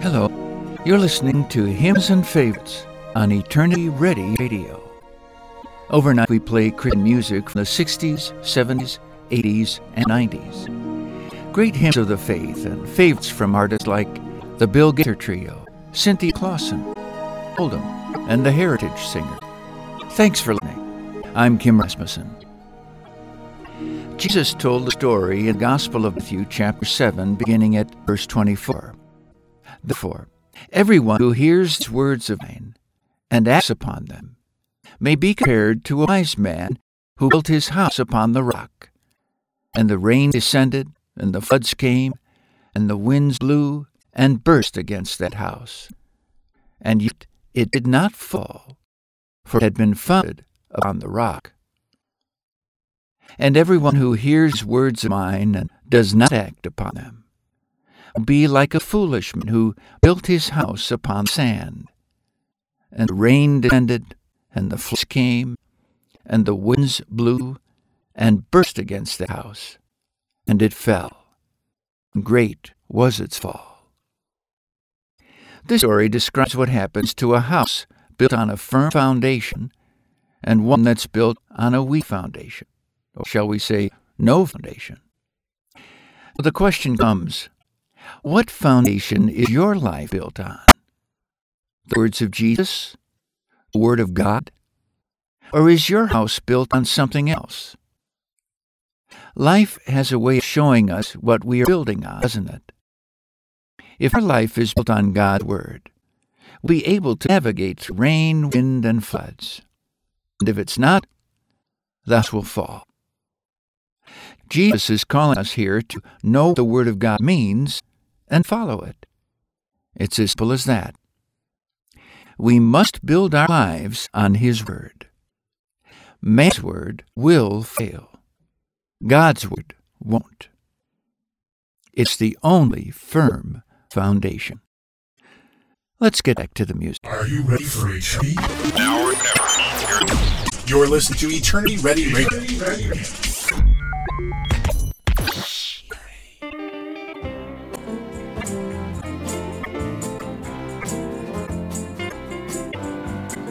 Hello, you're listening to Hymns and Favorites on Eternity Ready Radio. Overnight we play Christian music from the 60s, 70s, 80s, and 90s. Great hymns of the faith and favorites from artists like the Bill Gaither Trio, Cynthia Clausen, Oldham, and the Heritage Singer. Thanks for listening. I'm Kim Rasmussen. Jesus told the story in the Gospel of Matthew, chapter 7, beginning at verse 24. Therefore, everyone who hears these words of mine and acts upon them may be compared to a wise man who built his house upon the rock. And the rain descended, and the floods came, and the winds blew and burst against that house. And yet it did not fall, for it had been founded upon the rock. And everyone who hears words of mine and does not act upon them will be like a foolish man who built his house upon sand. And the rain descended, and the floods came, and the winds blew and burst against the house, and it fell. Great was its fall. This story describes what happens to a house built on a firm foundation and one that's built on a weak foundation, or shall we say, no foundation. The question comes, what foundation is your life built on? The words of Jesus? The Word of God? Or is your house built on something else? Life has a way of showing us what we are building on, doesn't it? If our life is built on God's Word, we'll be able to navigate through rain, wind, and floods. And if it's not, the house will fall. Jesus is calling us here to know what the Word of God means and follow it. It's as simple as that. We must build our lives on His Word. Man's word will fail. God's Word won't. It's the only firm foundation. Let's get back to the music. Are you ready for eternity? Now or never. You're listening to Eternity Ready Radio.